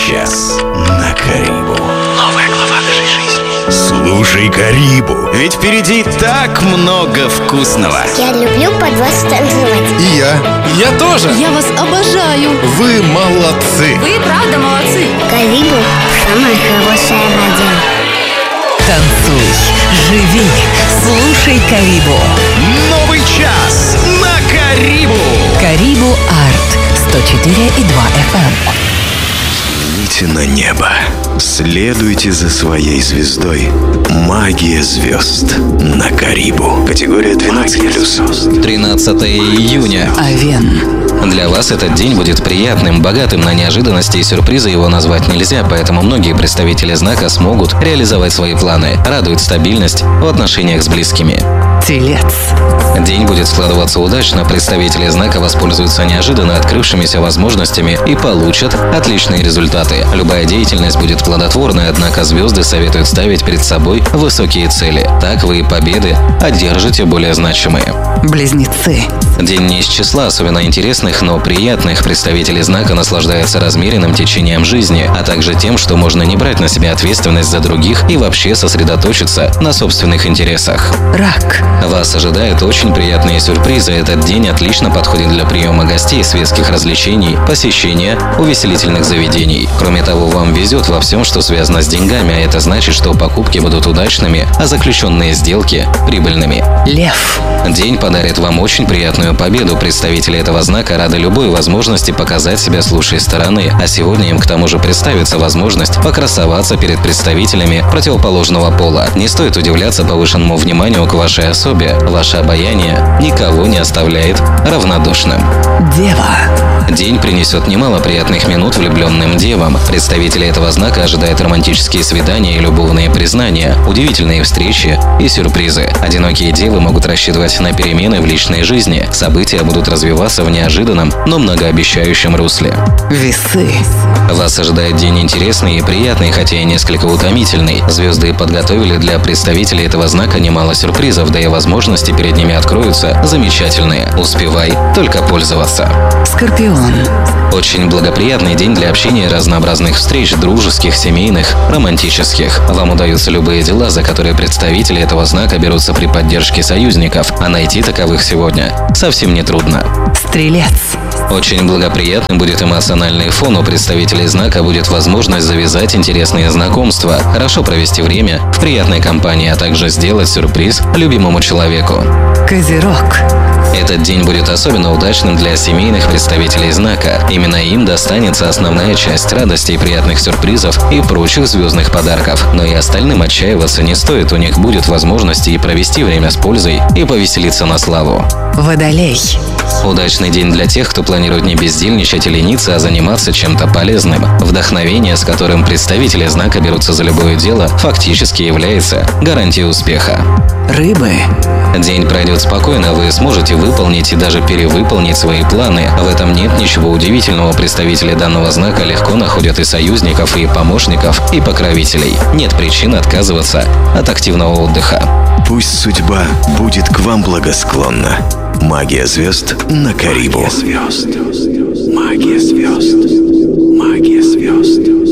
час на Карибу. Новая глава нашей жизни. Слушай Карибу, ведь впереди так много вкусного. Я люблю под вас танцевать. И я тоже. Я вас обожаю. Вы молодцы. Вы правда молодцы. Карибу – самая хорошая радио. Танцуй, живи, слушай Карибу. Новый час на Карибу. Карибу Арт 104,2 FM. Взгляните на небо. Следуйте за своей звездой. Магия звезд на Карибу. Категория 12+. 13 июня. Овен. Для вас этот день будет приятным, богатым на неожиданности и сюрпризы его назвать нельзя, поэтому многие представители знака смогут реализовать свои планы. Радует стабильность в отношениях с близкими. Телец. День будет складываться удачно, представители знака воспользуются неожиданно открывшимися возможностями и получат отличные результаты. Любая деятельность будет плодотворной, однако звезды советуют ставить перед собой высокие цели. Так вы победы одержите более значимые. Близнецы. День не из числа особенно интересных, но приятных. Представители знака наслаждаются размеренным течением жизни, а также тем, что можно не брать на себя ответственность за других и вообще сосредоточиться на собственных интересах. Рак. Вас ожидают очень приятные сюрпризы. Этот день отлично подходит для приема гостей, светских развлечений, посещения увеселительных заведений. Кроме того, вам везет во всем, что связано с деньгами, а это значит, что покупки будут удачными, а заключенные сделки – прибыльными. Лев. День подарит вам очень приятную победу. Представители этого знака рады любой возможности показать себя с лучшей стороны, а сегодня им к тому же представится возможность покрасоваться перед представителями противоположного пола. Не стоит удивляться повышенному вниманию к вашей особе. Ваше обаяние никого не оставляет равнодушным. Дева. День принесет немало приятных минут влюбленным девам. Представители этого знака ожидают романтические свидания и любовные признания, удивительные встречи и сюрпризы. Одинокие девы могут рассчитывать на перемены в личной жизни. События будут развиваться в неожиданном, но многообещающем русле. Весы. Вас ожидает день интересный и приятный, хотя и несколько утомительный. Звезды подготовили для представителей этого знака немало сюрпризов, да и возможности перед ними откроются замечательные. Успевай только пользоваться. Скорпион. Очень благоприятный день для общения и разнообразных встреч, дружеских, семейных, романтических. Вам удаются любые дела, за которые представители этого знака берутся при поддержке союзников, а найти таковых сегодня совсем не трудно. Стрелец. Очень благоприятным будет эмоциональный фон. У представителей знака будет возможность завязать интересные знакомства, хорошо провести время в приятной компании, а также сделать сюрприз любимому человеку. Козерог. Этот день будет особенно удачным для семейных представителей знака. Именно им достанется основная часть радости и приятных сюрпризов и прочих звездных подарков. Но и остальным отчаиваться не стоит, у них будет возможность и провести время с пользой, и повеселиться на славу. Водолей. Удачный день для тех, кто планирует не бездельничать и лениться, а заниматься чем-то полезным. Вдохновение, с которым представители знака берутся за любое дело, фактически является гарантией успеха. Рыбы. День пройдет спокойно, вы сможете выполнить и даже перевыполнить свои планы. В этом нет ничего удивительного. Представители данного знака легко находят и союзников, и помощников, и покровителей. Нет причин отказываться от активного отдыха. Пусть судьба будет к вам благосклонна. Магия звезд на Карибу. Магия звезд. Магия звезд. Магия звезд.